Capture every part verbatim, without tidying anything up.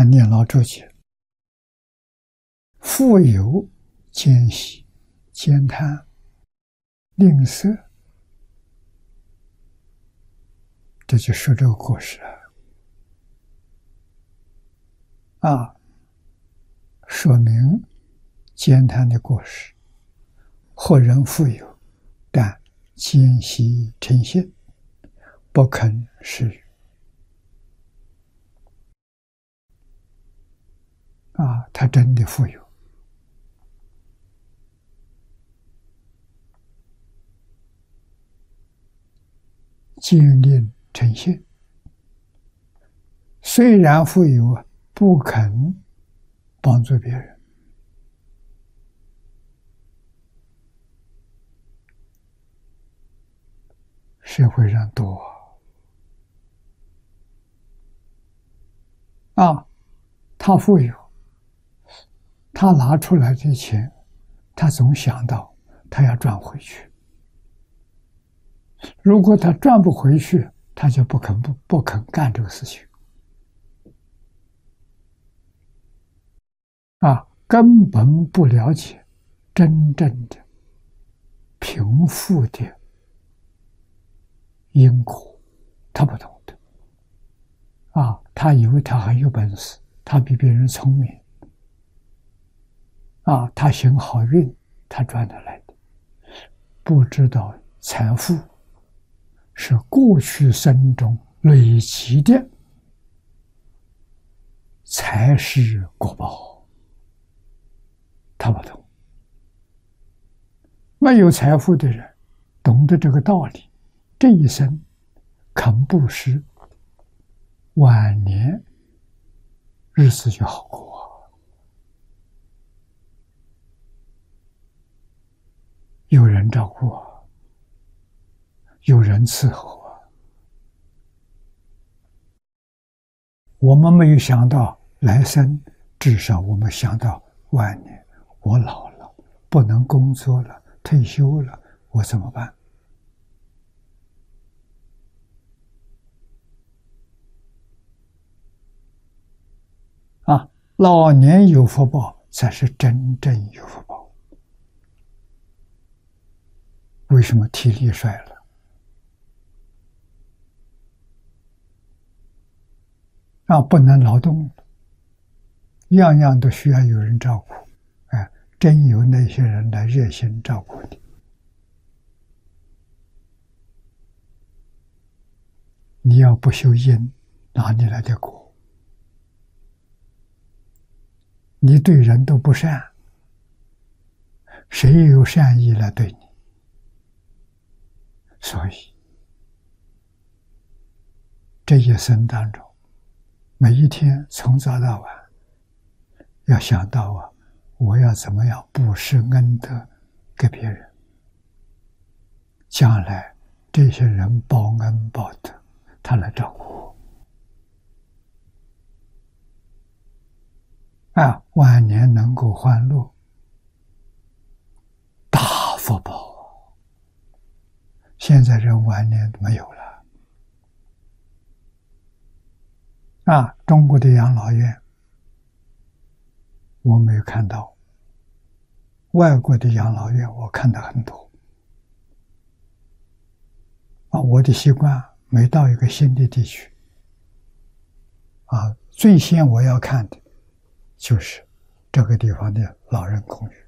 看念老注解，富有奸喜、奸贪、吝啬，这就说这个故事啊，啊，说明奸贪的过失，或人富有，但奸喜嗔心，不肯施予。啊，他真的富有，奸佞嗔心，虽然富有啊，不肯帮助别人。社会上多啊，他富有，他拿出来的钱，他总想到他要赚回去。如果他赚不回去，他就不肯不不肯干这个事情。啊，根本不了解真正的贫富的因果，他不懂的。啊，他以为他很有本事，他比别人聪明。啊，他行好运，他赚得来的，不知道财富是过去生中累积的才是果报，他不懂。没有财富的人懂得这个道理，这一生肯布施，晚年日子就好过。有人照顾我，有人伺候我。我们没有想到来生，至少我们想到晚年，我老了，不能工作了，退休了，我怎么办？啊，老年有福报才是真正有福报。为什么体力衰了？啊，不能劳动了，样样都需要有人照顾。哎，真有那些人来热心照顾你，你要不修因，哪里来的果？你对人都不善，谁有善意来对你？所以这一生当中，每一天从早到晚，要想到啊，我要怎么样布施恩德给别人，将来这些人报恩报德，他来照顾我。啊，晚年能够欢乐，大福报。现在人晚年没有了。啊，中国的养老院我没有看到，外国的养老院我看到很多。啊，我的习惯每到一个新的地区，啊，最先我要看的就是这个地方的老人公寓。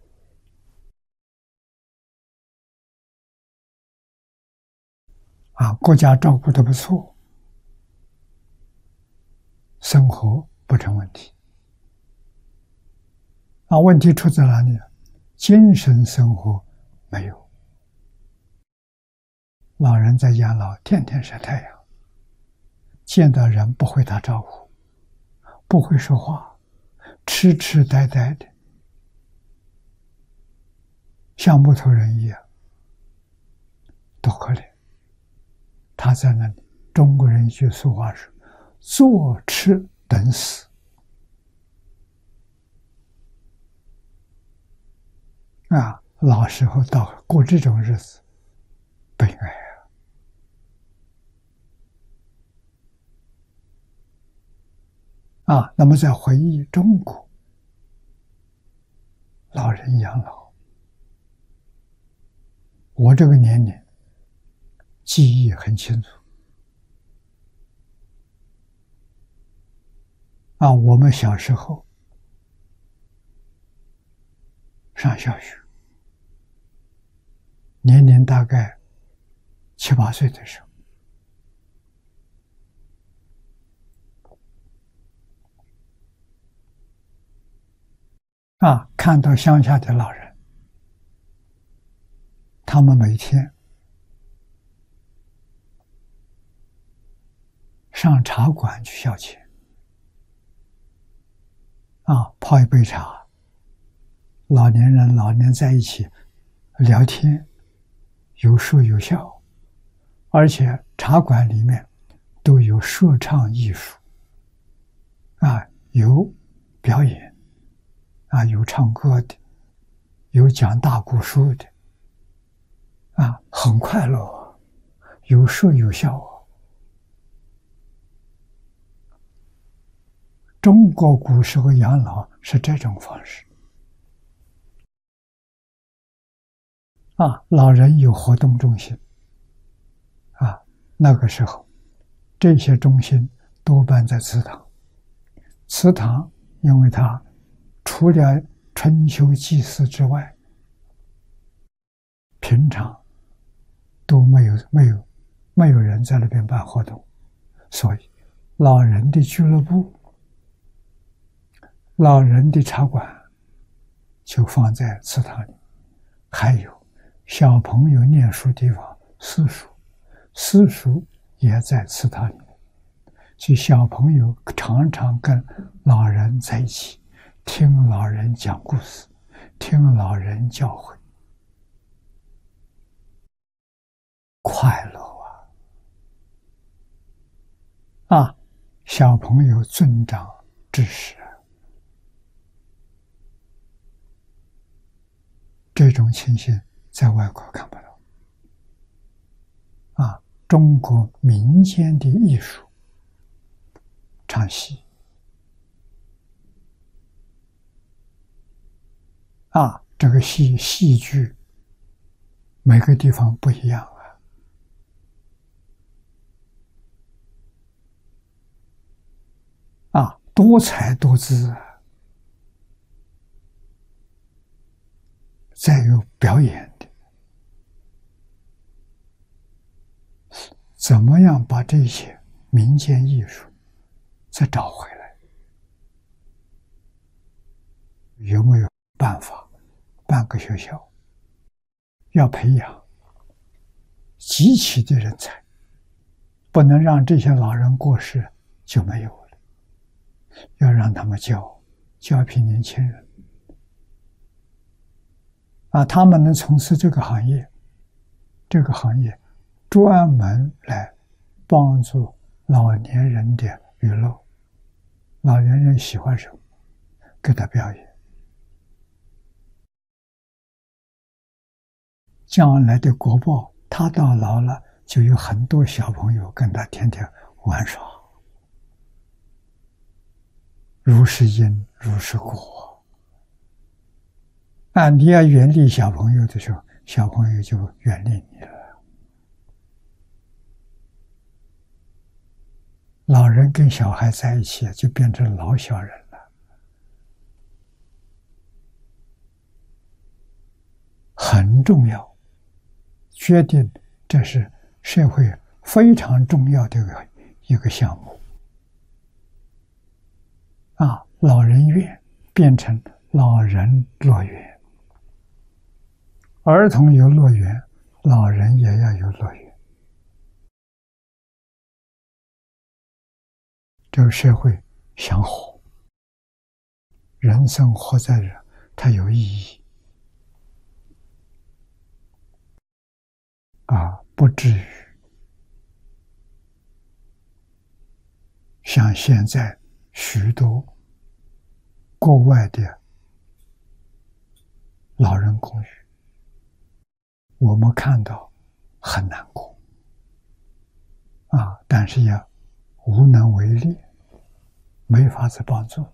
啊，国家照顾得不错，生活不成问题。啊，问题出在哪里？精神生活没有。老人在养老，天天晒太阳，见到人不会打招呼，不会说话，痴痴呆呆的，像木头人一样，多可怜。他在那里，中国人一句俗话说：“坐吃等死。”啊，老时候到过这种日子，悲哀啊！ 啊。那么在回忆中国老人养老，我这个年龄记忆很清楚啊。我们小时候上小学，年龄大概七八岁的时候，啊，看到乡下的老人，他们每天上茶馆去消遣，啊，泡一杯茶，老年人老年在一起聊天，有说有笑，而且茶馆里面都有说唱艺术，啊，有表演，啊，有唱歌的，有讲大故事的，啊，很快乐，有说有笑啊。中国古时候养老是这种方式，啊，老人有活动中心，啊，那个时候这些中心多半在祠堂，祠堂因为它除了春秋祭祀之外，平常都没有没有没有人在那边办活动，所以老人的俱乐部、老人的茶馆就放在祠堂里，还有小朋友念书地方私塾，私塾也在祠堂里面，所以小朋友常常跟老人在一起，听老人讲故事，听老人教诲，快乐啊！啊，小朋友尊长知识，这种情形在外国看不到。啊，中国民间的艺术，唱戏，啊，这个戏戏剧每个地方不一样啊，啊，多彩多姿啊。再有表演的，怎么样把这些民间艺术再找回来？有没有办法办个学校？要培养集齐的人才，不能让这些老人过世就没有了，要让他们教教一批年轻人。啊，他们能从事这个行业，这个行业专门来帮助老年人的娱乐，老年人喜欢什么，给他表演，将来的国宝，他到老了就有很多小朋友跟他天天玩耍，如是因，如是果。啊，你要远离小朋友的时候，小朋友就远离你了。老人跟小孩在一起，就变成老小人了，很重要，决定这是社会非常重要的一个项目。啊，老人院变成老人乐园。儿童有乐园，老人也要有乐园。这个社会想活，人生活在这，它有意义啊，不至于像现在许多国外的老人公寓，我们看到很难过啊，但是也无能为力， 没法子帮助。